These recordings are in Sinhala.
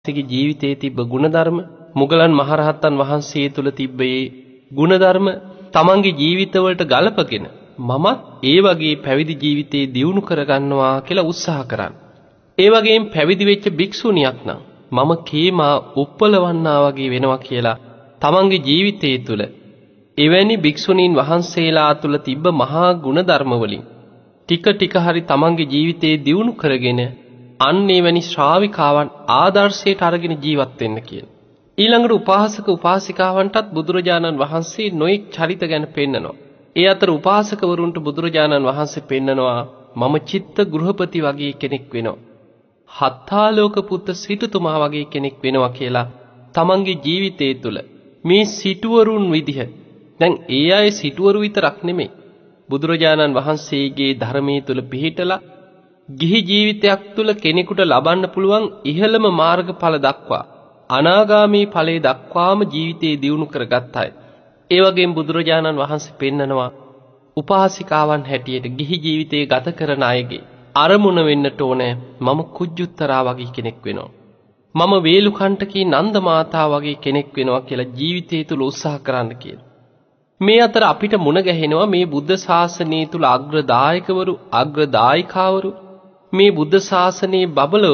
වහන්සේගේ ජීවිතයේ තිබ්බ ගුණධර්ම, මුගලන් මහරහතන් වහන්සේ තුල තිබ්බ ඒ ගුණධර්ම තමන්ගේ ජීවිතවලට ගලපගෙන මමත් ඒ වගේ පැවිදි ජීවිතේ දියුණු කරගන්නවා කියලා උත්සාහ කරන්න. ඒ වගේම පැවිදි වෙච්ච භික්ෂුණියක් නම් මම කේමා උප්පලවන්නා වගේ වෙනවා කියලා තමන්ගේ ජීවිතයේ තුල එවැනි භික්ෂුණීන් වහන්සේලා තුල තිබ්බ මහා ගුණධර්ම වලින් ටික ටික හරි තමන්ගේ ජීවිතේ දියුණු කරගෙන අන්න එවැනි ශ්‍රාවිකාවන් ආදර්ශයට අරගෙන ජීවත් වෙන්න කියලා. ඊළඟට උපාසක උපාසිකාවන්ටත් බුදුරජාණන් වහන්සේ නොඑක් චරිත ගැන පෙන්නනවා. ඒ අතර උපාසකවරුන්ට බුදුරජාණන් වහන්සේ පෙන්නනවා මම චිත්ත ගෘහපති වගේ කෙනෙක් වෙනවා. හත්තාලෝක පුත්ත සිටුතුමා වගේ කෙනෙක් වෙනවා කියලා තමන්ගේ ජීවිතයේ තුල මේ සිටුවරුන් විදිහ දැන් ඒ අය සිටුවරු විතරක් නෙමෙයි බුදුරජාණන් වහන්සේගේ ධර්මයේ තුල පිහිටලා ගිහි ජීවිතයක් තුල කෙනෙකුට ලබන්න පුළුවන් ඉහළම මාර්ගඵල දක්වා අනාගාමී ඵලයේ දක්වාම ජීවිතේ දියුණු කරගත් අය. ඒ වගේම බුදුරජාණන් වහන්සේ පෙන්නනවා උපාසිකාවන් හැටියට ගිහි ජීවිතේ ගත කරන අයගේ අරමුණ වෙන්නට ඕනේ මම කුජුත්තරා වගේ කෙනෙක් වෙනවා. මම වේලුකණ්ඨකී නන්ද මාතා වගේ කෙනෙක් වෙනවා කියලා ජීවිතය තුල උත්සාහ කරන්න කියලා. මේ අතර අපිට මුණ ගැහෙනවා මේ බුද්ධ ශාසනය තුල අග්‍රදායකවරු අග්‍රදායිකාවරු මේ බුද්ධ ශාසනයේ බබලව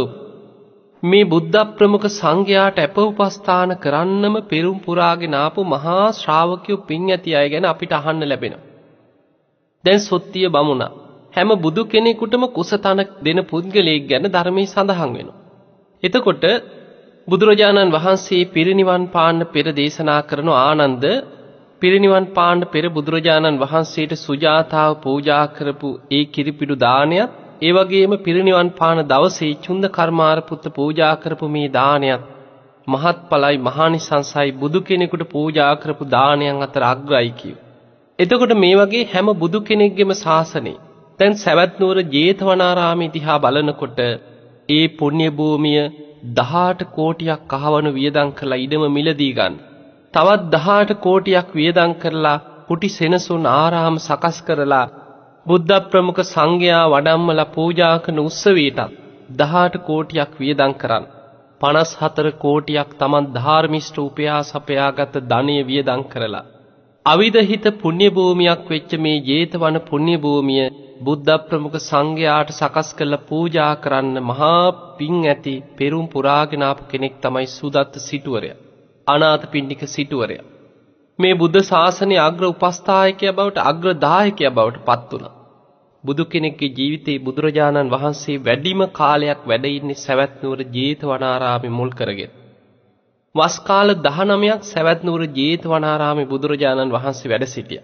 මේ බුද්ධ ප්‍රමුඛ සංඝයාට අප උපස්ථාන කරන්නම පෙරම් පුරාගෙන ආපු මහා ශ්‍රාවකයෝ පින් ඇති අය ගැන අපිට අහන්න ලැබෙනවා. දැන් සොත්තිය බමුණා හැම බුදු කෙනෙකුටම කුසතන දෙන පුද්ගලයෙක් ගැන ධර්මයේ සඳහන් වෙනවා. එතකොට බුදුරජාණන් වහන්සේ පිරිනිවන් පාන්න පෙර දේශනා කරන ආනන්ද පිරිනිවන් පාන්න පෙර බුදුරජාණන් වහන්සේට සුජාතාව පූජා කරපු ඒ කිරිපිඩු දානයත් ඒ වගේම පිරිනිවන් පාන දවසේ චුන්ද කර්මාර පුත්ත පූජා කරපු මේ දානයත් මහත්ඵලයි මහානිසංසයි බුදු කෙනෙකුට පූජා කරපු දානයන් අතර අග්‍රයි කියු. එතකොට මේ වගේ හැම බුදු කෙනෙක්ගේම ශාසනේ දැන් සවැත් නුවර ජේතවනාරාමයේ දිහා බලනකොට ඒ පුණ්‍ය භූමිය 18 කෝටියක් කහවණු වියදම් කරලා ඉඩම මිලදී ගන්න. තවත් 18 කෝටියක් වියදම් කරලා කුටි සෙනසුන් ආරාම සකස් කරලා බුද්ධ ප්‍රමුඛ සංඝයා වඩම්මලා පූජා කරන උත්සවයටත් 18 කෝටියක් වියදම් කරන් 54 කෝටියක් Taman ධාර්මිෂ්ඨ උපයාසපයාගත ධනය වියදම් කරලා අවිදහිත පුණ්‍ය භූමියක් වෙච්ච මේ ජේතවන පුණ්‍ය භූමිය බුද්ධ ප්‍රමුඛ සංඝයාට සකස් කළ පූජා කරන්න මහා පිං ඇති පෙරුම් පුරාගෙන ආපු කෙනෙක් තමයි සුදත්ත සිටුවරයා. අනාථපිණ්ඩික සිටුවරයා. මේ බුද්ධ ශාසනයේ අග්‍ර උපස්ථායකයා බවට අග්‍ර දායකයා බවට පත් වුණා. බුදු කෙනෙක්ගේ ජීවිතේ බුදුරජාණන් වහන්සේ වැඩිම කාලයක් වැඩ ඉන්නේ සවැත් නුවර ජේතවනාරාමේ මුල් කරගෙන. වස් කාල 19ක් සවැත් නුවර ජේතවනාරාමේ බුදුරජාණන් වහන්සේ වැඩ සිටියා.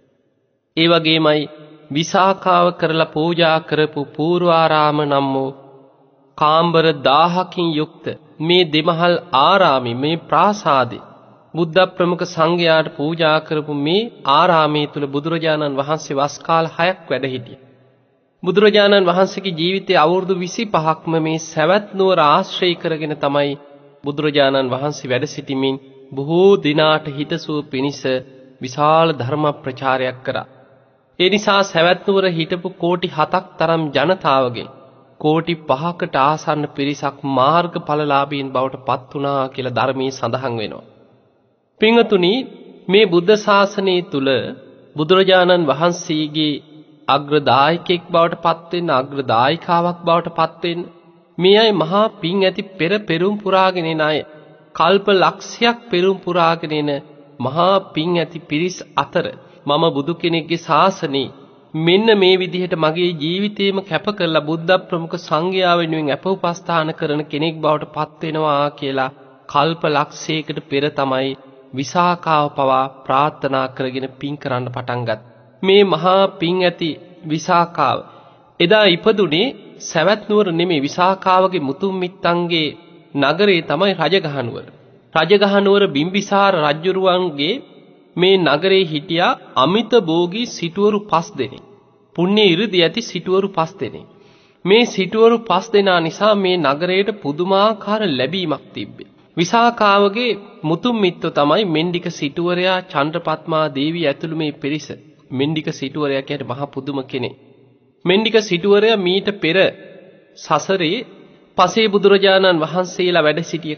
ඒ වගේමයි විසාකාව කරලා පූජා කරපු පූර්වාරාම නම් වූ කාම්බර 1000කින් යුක්ත මේ දෙමහල් ආරාමේ මේ ප්‍රාසාදේ බුද්ධ ප්‍රමුඛ සංඝයාට පූජා කරපු මේ ආරාමයේ තුල බුදුරජාණන් වහන්සේ වස් කාල 6ක් වැඩ හිටියා. බුදුරජාණන් වහන්සේගේ ජීවිතයේ අවුරුදු 25ක්ම මේ සවැත් නුවර ආශ්‍රය කරගෙන තමයි බුදුරජාණන් වහන්සේ වැඩ සිටිමින් බොහෝ දිනාට හිතසුව පිණිස විශාල ධර්ම ප්‍රචාරයක් කරා. ඒ නිසා සවැත් නුවර හිටපු කෝටි 7ක් තරම් ජනතාවගෙන් කෝටි 5කට ආසන්න පිරිසක් මාර්ගඵලලාභීන් බවට පත් වුණා කියලා ධර්මයේ සඳහන් වෙනවා. පින්වතුනි මේ බුද්ධ ශාසනය තුල බුදුරජාණන් වහන්සේගේ අග්‍රදායකෙක් බවට පත් වෙන්න අග්‍රදායිකාවක් බවට පත් වෙන්න මේ අය මහා පිං ඇති පෙරුම් පුරාගෙන එන අය කල්ප ලක්ෂයක් පෙරුම් පුරාගෙන එන මහා පිං ඇති පිරිස් අතර මම බුදු කෙනෙක්ගේ ශාසනේ මෙන්න මේ විදිහට මගේ ජීවිතේම කැප කරලා බුද්ධ ප්‍රමුඛ සංඝයා වෙනුවෙන් අප උපස්ථාන කරන කෙනෙක් බවට පත් වෙනවා කියලා කල්ප ලක්ෂයකට පෙර තමයි විසාකාව පවා ප්‍රාර්ථනා කරගෙන පින් කරන්න පටන් ගත්තා. මේ මහා පින් ඇති විසාකාව එදා ඉපදුනේ සවැත් නුවර නෙමෙයි විසාකාවගේ මුතුන් මිත්තන්ගේ නගරේ තමයි රජගහනුවර. රජගහනුවර බිම්බිසාර රජුරුවන්ගේ මේ නගරේ හිටියා අමිත භෝගී සිටුවරු 5 දෙනෙක්. පුණ්‍ය ඉරිදි ඇති සිටුවරු 5 දෙනෙක්. මේ සිටුවරු 5 දෙනා නිසා මේ නගරයට පුදුමාකාර ලැබීමක් තිබ්බේ. විසාකාවගේ මුතුන් මිත්තෝ තමයි මෙන්ඩික සිටුවරයා චන්ද්‍රපත්මා දේවිය ඇතුළු මේ පිරිස. මෙන්ඩික සිටුවරයා කියන්නේ මහා පුදුම කෙනෙක්. මෙන්ඩික සිටුවරයා මීට පෙර සසරේ පසේ බුදුරජාණන් වහන්සේලා වැඩ සිටිය